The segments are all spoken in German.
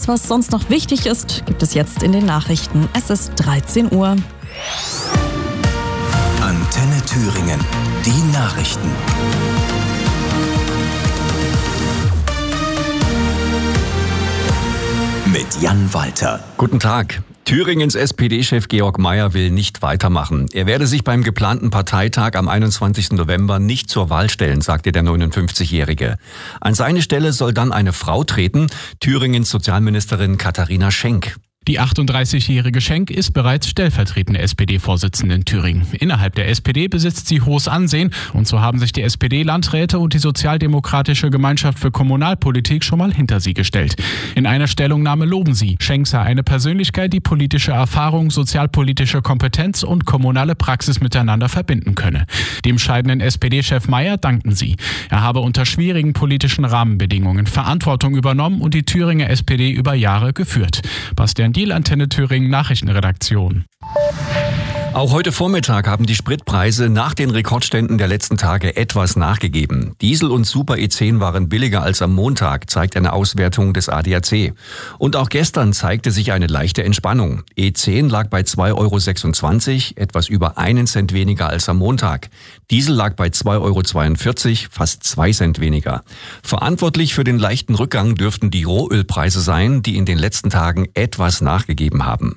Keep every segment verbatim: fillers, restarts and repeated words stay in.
was sonst noch wichtig ist, gibt es jetzt in den Nachrichten. Es ist dreizehn Uhr. Antenne Thüringen, die Nachrichten. Mit Jan Walter. Guten Tag. Thüringens S P D-Chef Georg Mayer will nicht weitermachen. Er werde sich beim geplanten Parteitag am einundzwanzigsten November nicht zur Wahl stellen, sagte der neunundfünfzigjährige. An seine Stelle soll dann eine Frau treten, Thüringens Sozialministerin Katharina Schenk. Die achtunddreißigjährige Schenk ist bereits stellvertretende S P D-Vorsitzende in Thüringen. Innerhalb der S P D besitzt sie hohes Ansehen und so haben sich die S P D-Landräte und die Sozialdemokratische Gemeinschaft für Kommunalpolitik schon mal hinter sie gestellt. In einer Stellungnahme loben sie, Schenk sei eine Persönlichkeit, die politische Erfahrung, sozialpolitische Kompetenz und kommunale Praxis miteinander verbinden könne. Dem scheidenden S P D-Chef Mayer dankten sie. Er habe unter schwierigen politischen Rahmenbedingungen Verantwortung übernommen und die Thüringer S P D über Jahre geführt. Bastian Diel, Antenne Thüringen, Nachrichtenredaktion. Auch heute Vormittag haben die Spritpreise nach den Rekordständen der letzten Tage etwas nachgegeben. Diesel und Super E zehn waren billiger als am Montag, zeigt eine Auswertung des A D A C. Und auch gestern zeigte sich eine leichte Entspannung. E zehn lag bei zwei Euro sechsundzwanzig, etwas über einen Cent weniger als am Montag. Diesel lag bei zwei Euro zweiundvierzig, fast zwei Cent weniger. Verantwortlich für den leichten Rückgang dürften die Rohölpreise sein, die in den letzten Tagen etwas nachgegeben haben.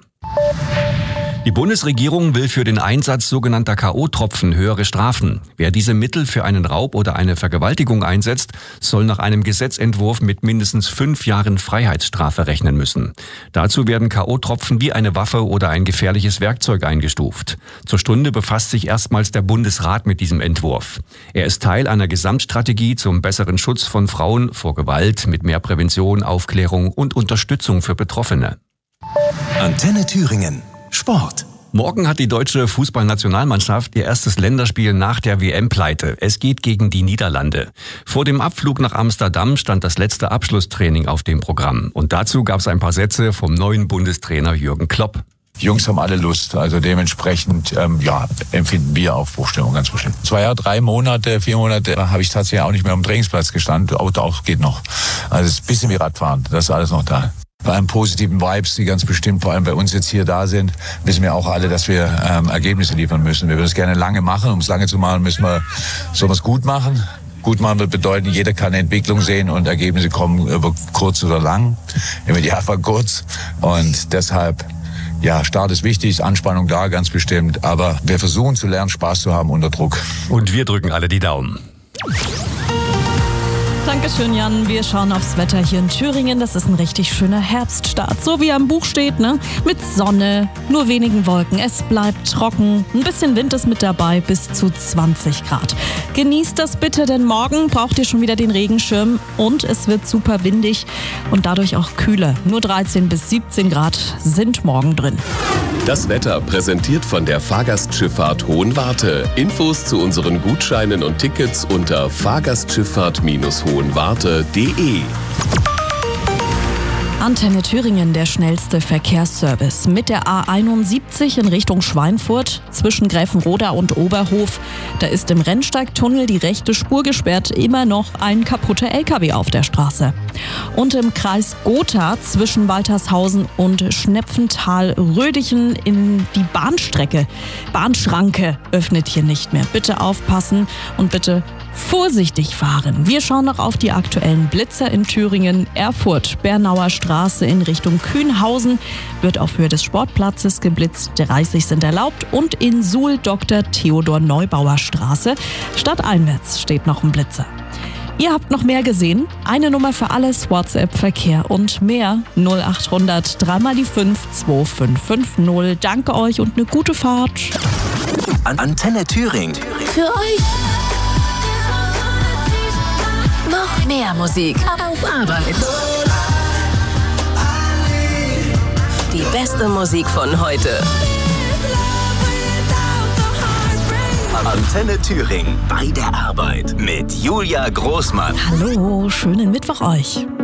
Die Bundesregierung will für den Einsatz sogenannter K O-Tropfen höhere Strafen. Wer diese Mittel für einen Raub oder eine Vergewaltigung einsetzt, soll nach einem Gesetzentwurf mit mindestens fünf Jahren Freiheitsstrafe rechnen müssen. Dazu werden K O-Tropfen wie eine Waffe oder ein gefährliches Werkzeug eingestuft. Zur Stunde befasst sich erstmals der Bundesrat mit diesem Entwurf. Er ist Teil einer Gesamtstrategie zum besseren Schutz von Frauen vor Gewalt mit mehr Prävention, Aufklärung und Unterstützung für Betroffene. Antenne Thüringen. Sport. Morgen hat die deutsche Fußballnationalmannschaft ihr erstes Länderspiel nach der W M-Pleite. Es geht gegen die Niederlande. Vor dem Abflug nach Amsterdam stand das letzte Abschlusstraining auf dem Programm. Und dazu gab es ein paar Sätze vom neuen Bundestrainer Jürgen Klopp. Die Jungs haben alle Lust, also dementsprechend ähm, ja, empfinden wir Aufbruchstimmung ganz bestimmt. Zwei Jahre, drei Monate, vier Monate habe ich tatsächlich auch nicht mehr am Trainingsplatz gestanden. Auto auch geht noch. Also es ist ein bisschen wie Radfahren, das ist alles noch da. Bei einem positiven Vibes, die ganz bestimmt vor allem bei uns jetzt hier da sind, wissen wir auch alle, dass wir ähm, Ergebnisse liefern müssen. Wir würden es gerne lange machen. Um es lange zu machen, müssen wir sowas gut machen. Gut machen wird bedeuten, jeder kann eine Entwicklung sehen und Ergebnisse kommen über kurz oder lang. Im Idealfall kurz. Und deshalb, ja, Start ist wichtig, ist Anspannung da, ganz bestimmt. Aber wir versuchen zu lernen, Spaß zu haben unter Druck. Und wir drücken alle die Daumen. Dankeschön, Jan. Wir schauen aufs Wetter hier in Thüringen. Das ist ein richtig schöner Herbststart, so wie am Buch steht, ne? Mit Sonne, nur wenigen Wolken. Es bleibt trocken. Ein bisschen Wind ist mit dabei, bis zu zwanzig Grad. Genießt das bitte, denn morgen braucht ihr schon wieder den Regenschirm und es wird super windig und dadurch auch kühler. Nur dreizehn bis siebzehn Grad sind morgen drin. Das Wetter präsentiert von der Fahrgastschifffahrt Hohenwarte. Infos zu unseren Gutscheinen und Tickets unter fahrgastschifffahrt hohenwarte punkt de. Antenne Thüringen, der schnellste Verkehrsservice. Mit der A einundsiebzig in Richtung Schweinfurt zwischen Gräfenroda und Oberhof. Da ist im Rennsteigtunnel die rechte Spur gesperrt, immer noch ein kaputter L K W auf der Straße. Und im Kreis Gotha zwischen Waltershausen und Schnepfenthal-Rödichen in die Bahnstrecke. Bahnschranke öffnet hier nicht mehr. Bitte aufpassen und bitte vorsichtig fahren. Wir schauen noch auf die aktuellen Blitzer in Thüringen. Erfurt, Bernauer Straße in Richtung Kühnhausen wird auf Höhe des Sportplatzes geblitzt. dreißig sind erlaubt. Und in Suhl Doktor Theodor Neubauer Straße stadteinwärts steht noch ein Blitzer. Ihr habt noch mehr gesehen? Eine Nummer für alles, WhatsApp, Verkehr und mehr. null achthundert drei mal die fünf zwei fünf fünf null. Danke euch und eine gute Fahrt. Antenne Thüringen. Für euch. Noch mehr Musik auf Arbeit. Die beste Musik von heute. Antenne Thüringen bei der Arbeit mit Julia Großmann. Hallo, schönen Mittwoch euch.